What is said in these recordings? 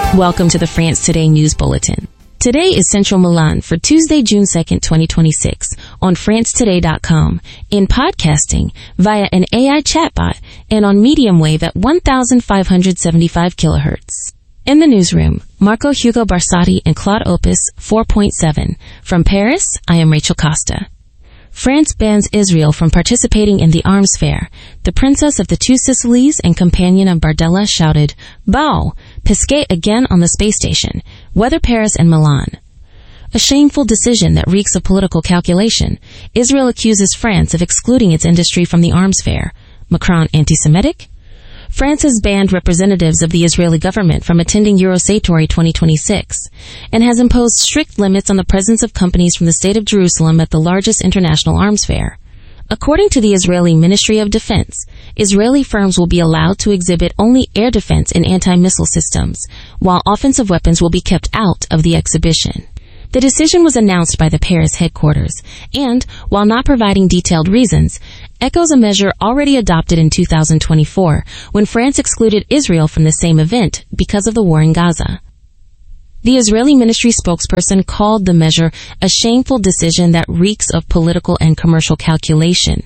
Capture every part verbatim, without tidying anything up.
Welcome to the France Today News Bulletin. Today is Central Milan for Tuesday, June second, twenty twenty-six on France Today dot com, in podcasting via an A I chatbot, and on medium wave at one thousand five hundred seventy-five kilohertz. In the newsroom, Marco Hugo Barsati and Claude Opus four point seven. From Paris, I am Rachel Costa. France bans Israel from participating in the arms fair. The Princess of the Two Sicilies and companion of Bardella shouted, "Bow! Pesquet again on the space station. Weather Paris and Milan." A shameful decision that reeks of political calculation. Israel accuses France of excluding its industry from the arms fair. Macron anti-Semitic? France has banned representatives of the Israeli government from attending Eurosatory twenty twenty-six and has imposed strict limits on the presence of companies from the state of Jerusalem at the largest international arms fair. According to the Israeli Ministry of Defense, Israeli firms will be allowed to exhibit only air defense and anti-missile systems, while offensive weapons will be kept out of the exhibition. The decision was announced by the Paris headquarters and, while not providing detailed reasons, echoes a measure already adopted in two thousand twenty-four when France excluded Israel from the same event because of the war in Gaza. The Israeli ministry spokesperson called the measure a shameful decision that reeks of political and commercial calculation,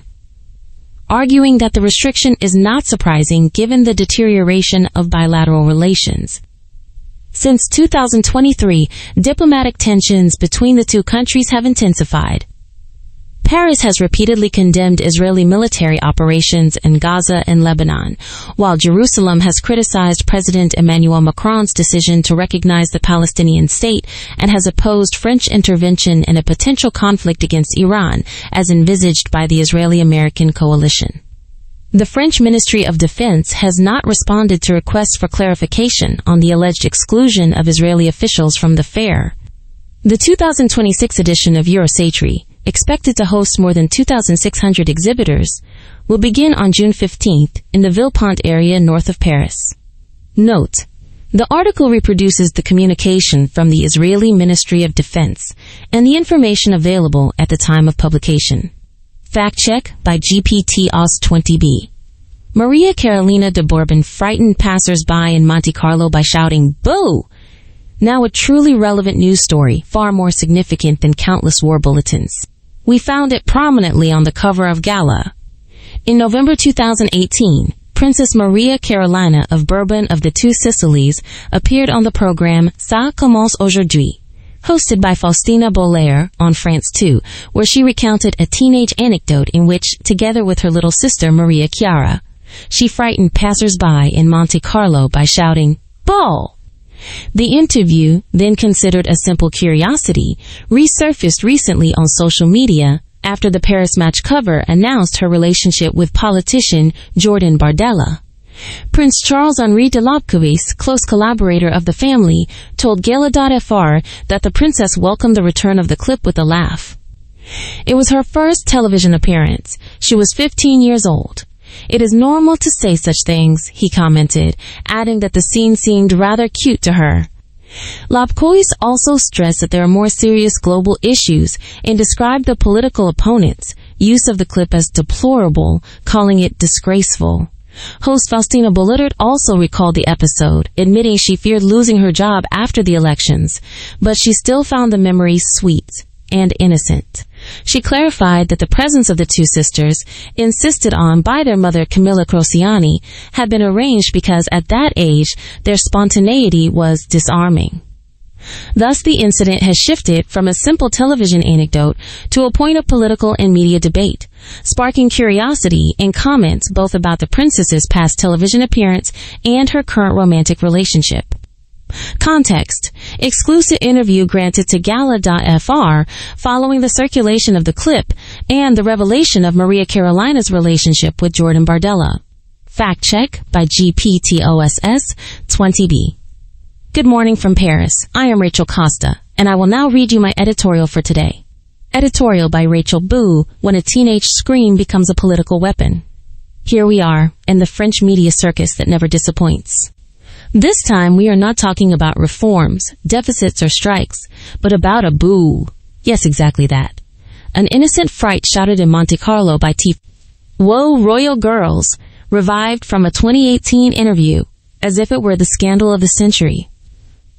arguing that the restriction is not surprising given the deterioration of bilateral relations. Since two thousand twenty-three, diplomatic tensions between the two countries have intensified. Paris has repeatedly condemned Israeli military operations in Gaza and Lebanon, while Jerusalem has criticized President Emmanuel Macron's decision to recognize the Palestinian state and has opposed French intervention in a potential conflict against Iran, as envisaged by the Israeli-American coalition. The French Ministry of Defense has not responded to requests for clarification on the alleged exclusion of Israeli officials from the fair. The two thousand twenty-six edition of Eurosatory, expected to host more than two thousand six hundred exhibitors, will begin on June fifteenth in the Villepinte area north of Paris. Note: the article reproduces the communication from the Israeli Ministry of Defense and the information available at the time of publication. Fact check by G P T O S twenty B. Maria Carolina de Bourbon frightened passers-by in Monte Carlo by shouting, "Boo!" Now a truly relevant news story, far more significant than countless war bulletins. We found it prominently on the cover of Gala. In November two thousand eighteen, Princess Maria Carolina of Bourbon of the Two Sicilies appeared on the program Ça commence aujourd'hui, hosted by Faustina Bollaert on France two, where she recounted a teenage anecdote in which, together with her little sister Maria Chiara, she frightened passers-by in Monte Carlo by shouting, "Ball!" The interview, then considered a simple curiosity, resurfaced recently on social media after the Paris Match cover announced her relationship with politician Jordan Bardella. Prince Charles-Henri de Lobkowicz, close collaborator of the family, told Gala dot F R that the princess welcomed the return of the clip with a laugh. It was her first television appearance. She was fifteen years old. "It is normal to say such things," he commented, adding that the scene seemed rather cute to her. Lobkowicz also stressed that there are more serious global issues and described the political opponents' use of the clip as deplorable, calling it disgraceful. Host Faustina Bollaert also recalled the episode, admitting she feared losing her job after the elections, but she still found the memories sweet and innocent. She clarified that the presence of the two sisters, insisted on by their mother Camilla Crociani, had been arranged because at that age their spontaneity was disarming. Thus, the incident has shifted from a simple television anecdote to a point of political and media debate, sparking curiosity and comments both about the princess's past television appearance and her current romantic relationship. Context: exclusive interview granted to Gala dot F R following the circulation of the clip and the revelation of Maria Carolina's relationship with Jordan Bardella. Fact check by G P T O S S twenty B. Good morning from Paris. I am Rachel Costa, and I will now read you my editorial for today. Editorial by Rachel Boo: When a Teenage Scream Becomes a Political Weapon. Here we are, in the French media circus that never disappoints. This time we are not talking about reforms, deficits, or strikes, but about a boo. Yes, exactly that. An innocent fright shouted in Monte Carlo by T. Whoa, Royal Girls, revived from a twenty eighteen interview, as if it were the scandal of the century.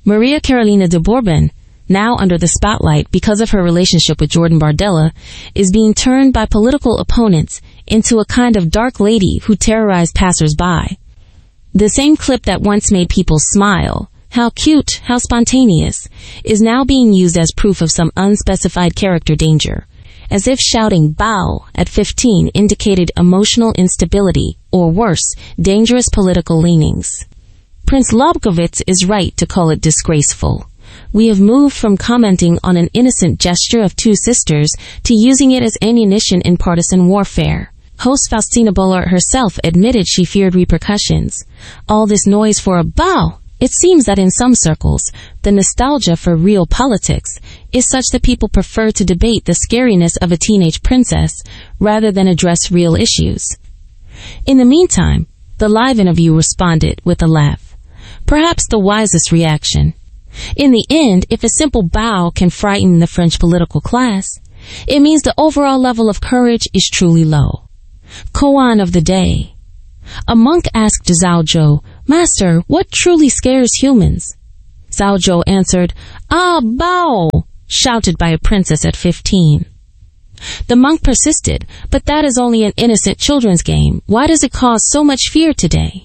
Maria Carolina de Bourbon, now under the spotlight because of her relationship with Jordan Bardella, is being turned by political opponents into a kind of dark lady who terrorized passers-by. The same clip that once made people smile, how cute, how spontaneous, is now being used as proof of some unspecified character danger, as if shouting "bow" at fifteen indicated emotional instability, or worse, dangerous political leanings. Prince Lobkowitz is right to call it disgraceful. We have moved from commenting on an innocent gesture of two sisters to using it as ammunition in partisan warfare. Host Faustina Bollert herself admitted she feared repercussions. All this noise for a bow. It seems that in some circles, the nostalgia for real politics is such that people prefer to debate the scariness of a teenage princess rather than address real issues. In the meantime, the live interview responded with a laugh. Perhaps the wisest reaction. In the end, if a simple bow can frighten the French political class, it means the overall level of courage is truly low. Koan of the day. A monk asked Zhao Zhou, "Master, what truly scares humans?" Zhao Zhou answered, "Ah, bow!" shouted by a princess at fifteen. The monk persisted, "But that is only an innocent children's game. Why does it cause so much fear today?"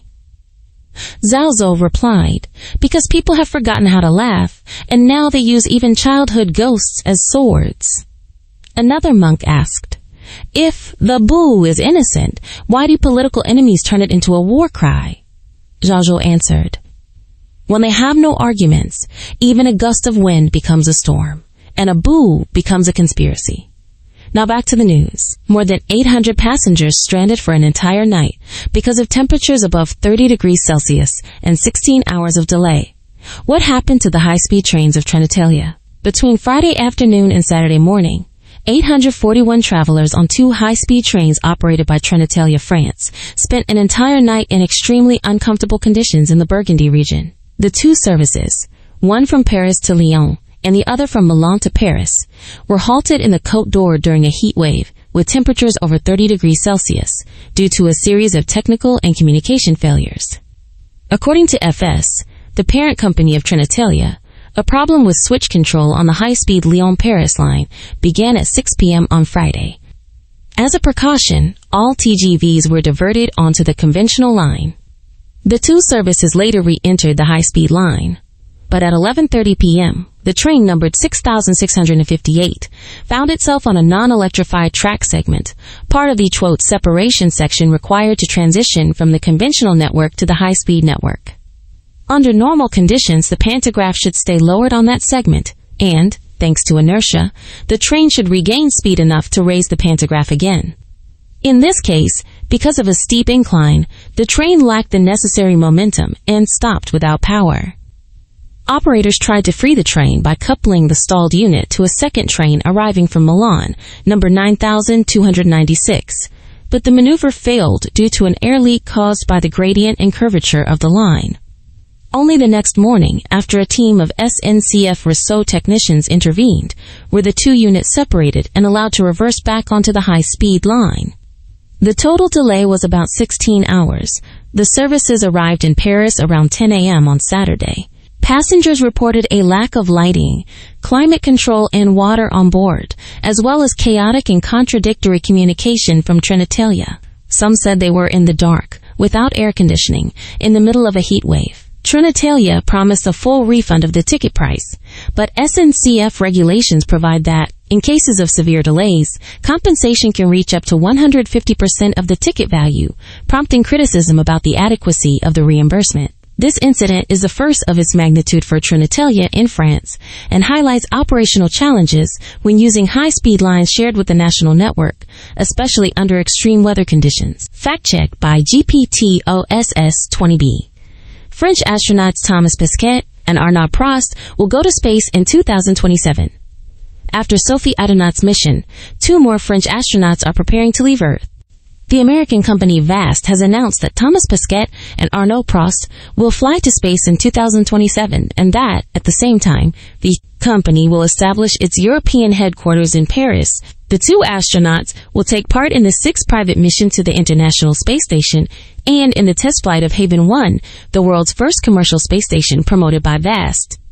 Zhao Zhou replied, "Because people have forgotten how to laugh, and now they use even childhood ghosts as swords." Another monk asked, "If the boo is innocent, why do political enemies turn it into a war cry?" Zhao Zhou answered, "When they have no arguments, even a gust of wind becomes a storm, and a boo becomes a conspiracy." Now back to the news. More than eight hundred passengers stranded for an entire night because of temperatures above thirty degrees Celsius and sixteen hours of delay. What happened to the high-speed trains of Trenitalia? Between Friday afternoon and Saturday morning, eight hundred forty-one travelers on two high-speed trains operated by Trenitalia France spent an entire night in extremely uncomfortable conditions in the Burgundy region. The two services, one from Paris to Lyon and the other from Milan to Paris, were halted in the Côte d'Or during a heat wave with temperatures over thirty degrees Celsius due to a series of technical and communication failures. According to F S, the parent company of Trenitalia, a problem with switch control on the high-speed Lyon-Paris line began at six p.m. on Friday. As a precaution, all T G Vs were diverted onto the conventional line. The two services later re-entered the high-speed line, but at eleven thirty p.m., the train numbered six thousand six hundred fifty-eight found itself on a non-electrified track segment, part of the quote, separation section required to transition from the conventional network to the high-speed network. Under normal conditions, the pantograph should stay lowered on that segment, and, thanks to inertia, the train should regain speed enough to raise the pantograph again. In this case, because of a steep incline, the train lacked the necessary momentum and stopped without power. Operators tried to free the train by coupling the stalled unit to a second train arriving from Milan, number nine thousand two hundred ninety-six, but the maneuver failed due to an air leak caused by the gradient and curvature of the line. Only the next morning, after a team of S N C F Réseau technicians intervened, were the two units separated and allowed to reverse back onto the high-speed line. The total delay was about sixteen hours. The services arrived in Paris around ten a.m. on Saturday. Passengers reported a lack of lighting, climate control, and water on board, as well as chaotic and contradictory communication from Trenitalia. Some said they were in the dark, without air conditioning, in the middle of a heat wave. Trenitalia promised a full refund of the ticket price, but S N C F regulations provide that, in cases of severe delays, compensation can reach up to one hundred fifty percent of the ticket value, prompting criticism about the adequacy of the reimbursement. This incident is the first of its magnitude for Trenitalia in France and highlights operational challenges when using high-speed lines shared with the national network, especially under extreme weather conditions. Fact-check by G P T O S S twenty B. French astronauts Thomas Pesquet and Arnaud Prost will go to space in two thousand twenty-seven. After Sophie Adenau's mission, two more French astronauts are preparing to leave Earth. The American company VAST has announced that Thomas Pesquet and Arnaud Prost will fly to space in two thousand twenty-seven, and that, at the same time, the company will establish its European headquarters in Paris. The two astronauts will take part in the sixth private mission to the International Space Station and in the test flight of Haven one, the world's first commercial space station promoted by VAST.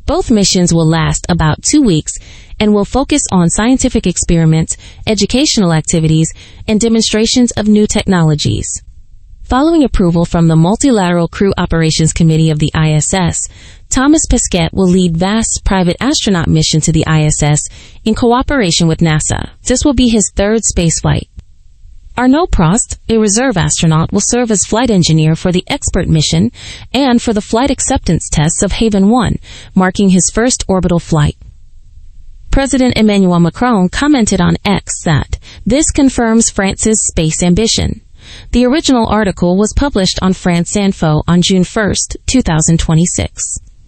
Both missions will last about two weeks and will focus on scientific experiments, educational activities, and demonstrations of new technologies. Following approval from the Multilateral Crew Operations Committee of the I S S, Thomas Pesquet will lead V A St's private astronaut mission to the I S S in cooperation with NASA. This will be his third spaceflight. Arnaud Prost, a reserve astronaut, will serve as flight engineer for the Expert mission and for the flight acceptance tests of Haven one, marking his first orbital flight. President Emmanuel Macron commented on X that this confirms France's space ambition. The original article was published on France Info on June first, two thousand twenty-six.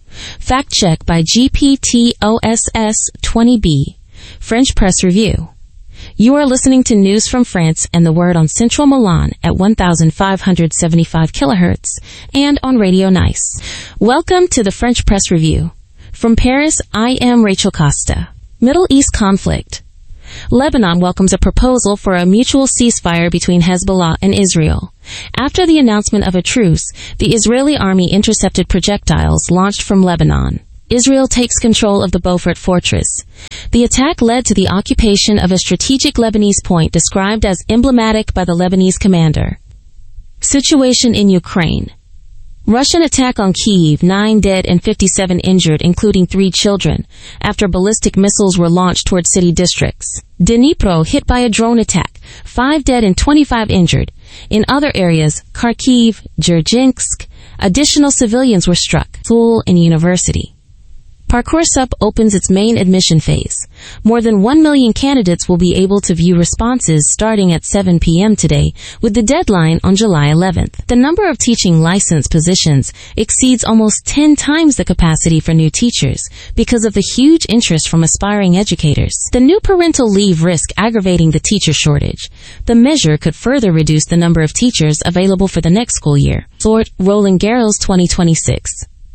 Fact check by G P T O S S twenty B. French Press Review. You are listening to News from France and the Word on Central Milan at one thousand five hundred seventy-five kilohertz and on Radio Nice. Welcome to the French Press Review. From Paris, I am Rachel Costa. Middle East conflict. Lebanon welcomes a proposal for a mutual ceasefire between Hezbollah and Israel. After the announcement of a truce, the Israeli army intercepted projectiles launched from Lebanon. Israel takes control of the Beaufort fortress. The attack led to the occupation of a strategic Lebanese point described as emblematic by the Lebanese commander. Situation in Ukraine. Russian attack on Kyiv, nine dead and fifty-seven injured, including three children, after ballistic missiles were launched toward city districts. Dnipro hit by a drone attack, five dead and twenty-five injured. In other areas, Kharkiv, Dzerzhinsk, additional civilians were struck. Seoul and University. Parcoursup opens its main admission phase. More than one million candidates will be able to view responses starting at seven p.m. today, with the deadline on July eleventh. The number of teaching license positions exceeds almost ten times the capacity for new teachers because of the huge interest from aspiring educators. The new parental leave risk aggravating the teacher shortage. The measure could further reduce the number of teachers available for the next school year. Sort Roland Garros twenty twenty-six.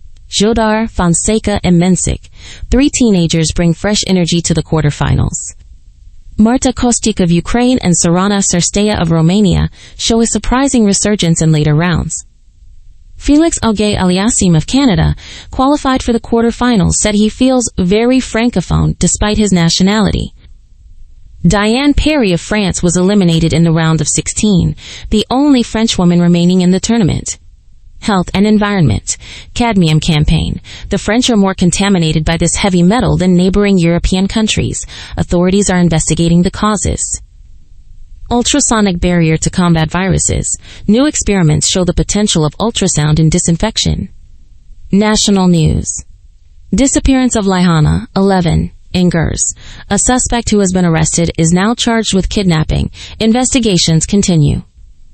Jodar, Fonseca, and Mensik. Three teenagers bring fresh energy to the quarterfinals. Marta Kostic of Ukraine and Sorana Cirstea of Romania show a surprising resurgence in later rounds. Felix Auger-Aliassime of Canada qualified for the quarterfinals, said he feels very francophone despite his nationality. Diane Perry of France was eliminated in the round of sixteen, the only French woman remaining in the tournament. Health and environment. Cadmium campaign. The French are more contaminated by this heavy metal than neighboring European countries. Authorities are investigating the causes. Ultrasonic barrier to combat viruses. New experiments show the potential of ultrasound in disinfection. National news. Disappearance of Laihana, eleven, in Gurs. A suspect who has been arrested is now charged with kidnapping. Investigations continue.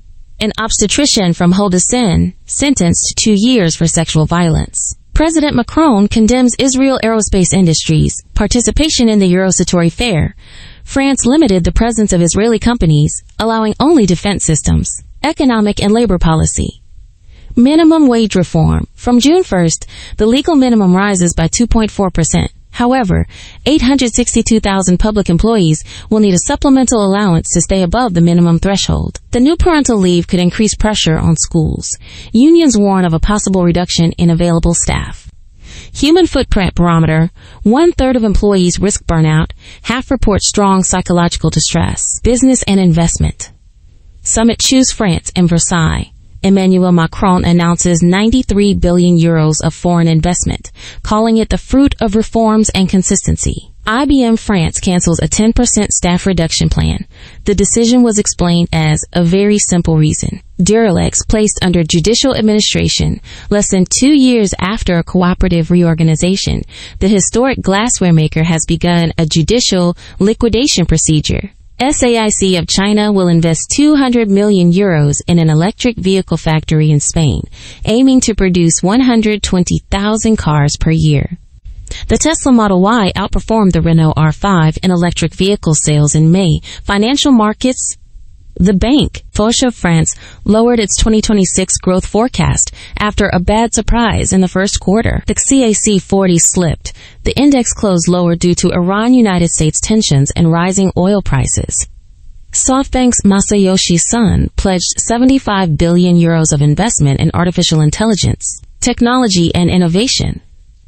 An obstetrician from Hauts-de-Seine sentenced to two years for sexual violence. President Macron condemns Israel Aerospace Industries' participation in the Eurosatory Fair. France limited the presence of Israeli companies, allowing only defense systems. Economic and labor policy. Minimum wage reform. From June first, the legal minimum rises by two point four percent. However, eight hundred sixty-two thousand public employees will need a supplemental allowance to stay above the minimum threshold. The new parental leave could increase pressure on schools. Unions warn of a possible reduction in available staff. Human footprint barometer. One-third of employees risk burnout. Half report strong psychological distress. Business and investment. Summit Choose France in Versailles. Emmanuel Macron announces ninety-three billion euros of foreign investment, calling it the fruit of reforms and consistency. I B M France cancels a ten percent staff reduction plan. The decision was explained as a very simple reason. Duralex placed under judicial administration less than two years after a cooperative reorganization. The historic glassware maker has begun a judicial liquidation procedure. S A I C of China will invest two hundred million euros in an electric vehicle factory in Spain, aiming to produce one hundred twenty thousand cars per year. The Tesla Model Y outperformed the Renault R five in electric vehicle sales in May. Financial markets. The bank, Foch of France, lowered its twenty twenty-six growth forecast after a bad surprise in the first quarter. The C A C forty slipped. The index closed lower due to Iran-United States tensions and rising oil prices. SoftBank's Masayoshi Son pledged seventy-five billion euros of investment in artificial intelligence, technology, and innovation.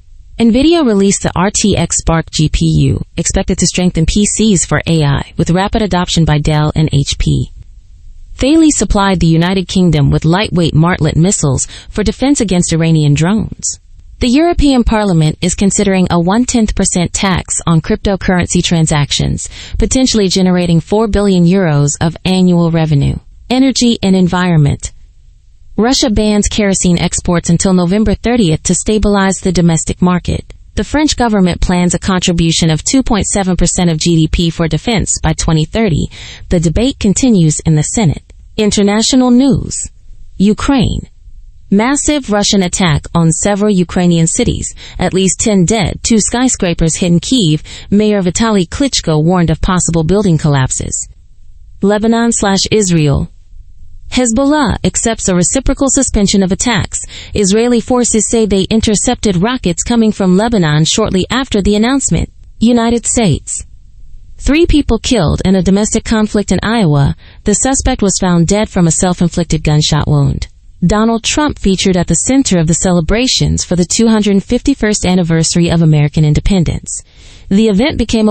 NVIDIA released the R T X Spark G P U, expected to strengthen P Cs for A I, with rapid adoption by Dell and H P. Thales supplied the United Kingdom with lightweight Martlet missiles for defense against Iranian drones. The European Parliament is considering a one-tenth percent tax on cryptocurrency transactions, potentially generating four billion euros of annual revenue. Energy and environment. Russia bans kerosene exports until November thirtieth to stabilize the domestic market. The French government plans a contribution of two point seven percent of G D P for defense by twenty thirty. The debate continues in the Senate. International news. Ukraine. Massive Russian attack on several Ukrainian cities. At least ten dead, two skyscrapers hit in Kyiv. Mayor Vitaly Klitschko warned of possible building collapses. Lebanon slash Israel. Hezbollah accepts a reciprocal suspension of attacks. Israeli forces say they intercepted rockets coming from Lebanon shortly after the announcement. United States. Three people killed in a domestic conflict in Iowa. The suspect was found dead from a self-inflicted gunshot wound. Donald Trump featured at the center of the celebrations for the two hundred fifty-first anniversary of American independence. The event became a